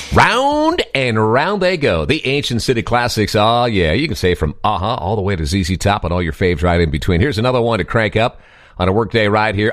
Round and round they go. The Ancient City Classics. Oh, yeah. You can say from all the way to ZZ Top and all your faves right in between. Here's another one to crank up on a workday ride here.